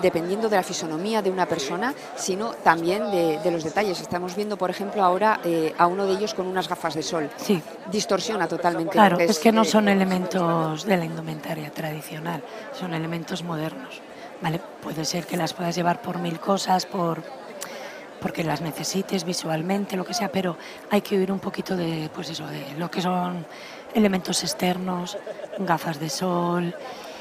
dependiendo de la fisonomía de una persona, sino también de los detalles. Estamos viendo, por ejemplo, ahora a uno de ellos con unas gafas de sol. Sí. Distorsiona totalmente. Claro, es que no son elementos de la indumentaria tradicional, son elementos modernos. ¿Vale? Puede ser que las puedas llevar por mil cosas, porque las necesites visualmente, lo que sea, pero hay que huir un poquito de, pues eso, de lo que son elementos externos, gafas de sol,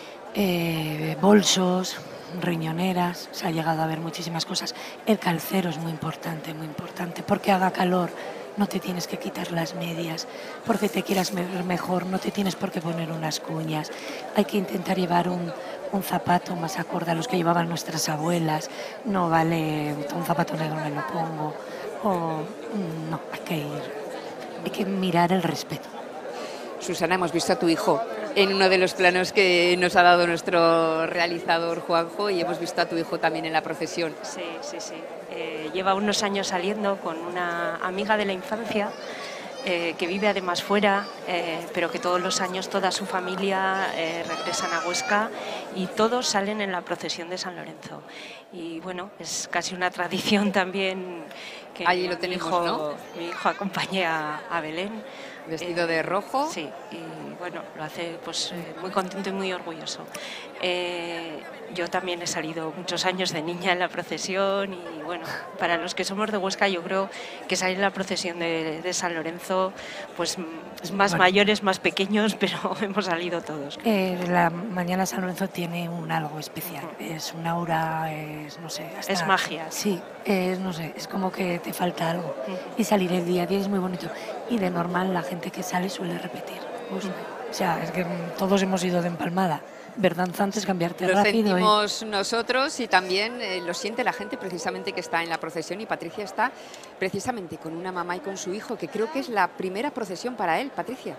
bolsos, riñoneras. Se ha llegado a ver muchísimas cosas. El calcero es muy importante, porque haga calor no te tienes que quitar las medias, porque te quieras ver mejor no te tienes por qué poner unas cuñas. Hay que intentar llevar un zapato más acorde a los que llevaban nuestras abuelas. No vale un zapato negro, me lo pongo, o no, hay que mirar el respeto. Susana, hemos visto a tu hijo en uno de los planos que nos ha dado nuestro realizador Juanjo, y hemos visto a tu hijo también en la procesión. Sí. Lleva unos años saliendo con una amiga de la infancia que vive además fuera, pero que todos los años toda su familia regresan a Huesca y todos salen en la procesión de San Lorenzo. Y bueno, es casi una tradición también que allí lo tenemos, ¿no? Mi hijo acompañe a Belén. Vestido de rojo. Sí, y bueno, lo hace pues muy contento y muy orgulloso. Yo también he salido muchos años de niña en la procesión y bueno, para los que somos de Huesca yo creo que salir en la procesión de San Lorenzo, pues más mayores, más pequeños, pero hemos salido todos. La mañana San Lorenzo tiene un algo especial, es un aura, no sé. Es magia. Sí, no sé, es como que te falta algo. Y salir el día a día es muy bonito. Y de normal la gente que sale suele repetir. O sea, es que todos hemos ido de empalmada. Ver danzantes, cambiarte rápido. Lo sentimos nosotros y también lo siente la gente precisamente que está en la procesión, y Patricia está precisamente con una mamá y con su hijo, que creo que es la primera procesión para él. Patricia.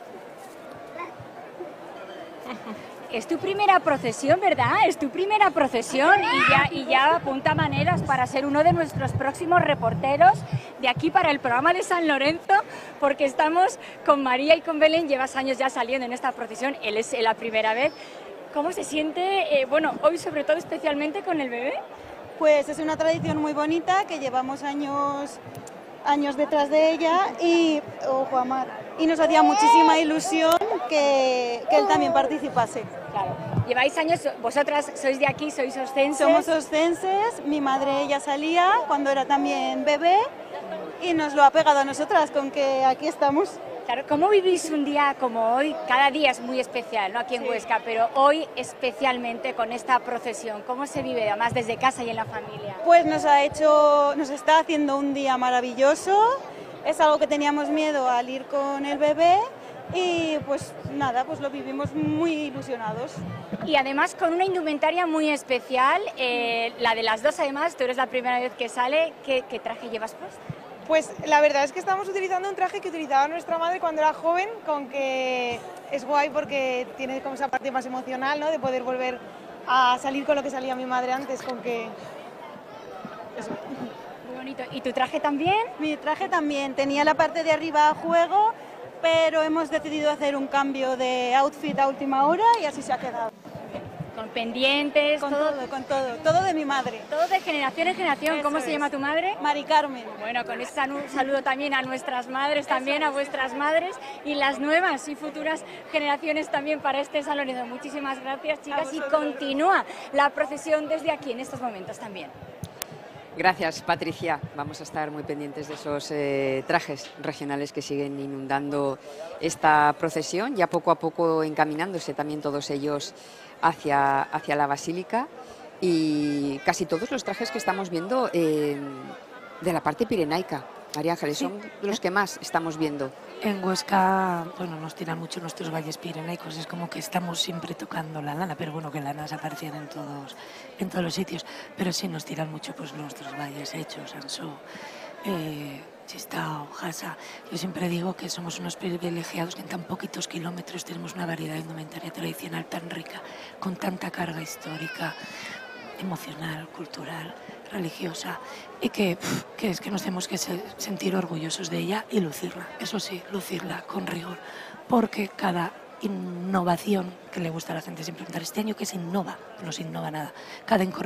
Es tu primera procesión, ¿verdad? Es tu primera procesión y ya apunta maneras para ser uno de nuestros próximos reporteros de aquí para el programa de San Lorenzo, porque estamos con María y con Belén, llevas años ya saliendo en esta procesión, él es la primera vez. ¿Cómo se siente, hoy sobre todo especialmente con el bebé? Pues es una tradición muy bonita que llevamos años detrás de ella y nos hacía muchísima ilusión que él también participase. Claro. Lleváis años, vosotras sois de aquí, sois oscenses. Somos oscenses, mi madre ya salía cuando era también bebé y nos lo ha pegado a nosotras con que aquí estamos. Claro, ¿cómo vivís un día como hoy? Cada día es muy especial, ¿no? Aquí en Huesca, pero hoy especialmente con esta procesión. ¿Cómo se vive, además desde casa y en la familia? Pues nos está haciendo un día maravilloso. Es algo que teníamos miedo al ir con el bebé y pues nada, pues lo vivimos muy ilusionados. Y además con una indumentaria muy especial, la de las dos además, tú eres la primera vez que sale. ¿Qué traje llevas puesto? Pues la verdad es que estamos utilizando un traje que utilizaba nuestra madre cuando era joven, con que es guay porque tiene como esa parte más emocional, ¿no? De poder volver a salir con lo que salía mi madre antes, con que... Eso. Muy bonito. ¿Y tu traje también? Mi traje también, tenía la parte de arriba a juego, pero hemos decidido hacer un cambio de outfit a última hora y así se ha quedado. Con pendientes, con todo de mi madre. Todo de generación en generación. ¿Cómo se llama tu madre? Mari Carmen. Bueno, con ese saludo también a nuestras madres, también a vuestras madres y las nuevas y futuras generaciones también para este San Lorenzo. Muchísimas gracias, chicas, y continúa la procesión desde aquí en estos momentos también. Gracias, Patricia. Vamos a estar muy pendientes de esos trajes regionales que siguen inundando esta procesión, ya poco a poco encaminándose también todos ellos hacia la basílica, y casi todos los trajes que estamos viendo de la parte pirenaica. María Ángeles, son los que más estamos viendo. En Huesca, nos tiran mucho nuestros valles pirenaicos, es como que estamos siempre tocando la lana, pero bueno, que lanas aparecen en todos los sitios, pero sí nos tiran mucho pues nuestros valles hechos, Ansó, Chistao, Jasa. Yo siempre digo que somos unos privilegiados que en tan poquitos kilómetros tenemos una variedad de indumentaria tradicional tan rica, con tanta carga histórica, emocional, cultural, religiosa, y que es que nos tenemos que sentir orgullosos de ella y lucirla, eso sí, lucirla con rigor, porque cada innovación que le gusta a la gente siempre preguntar, este año ¿qué se innova? No se innova nada, cada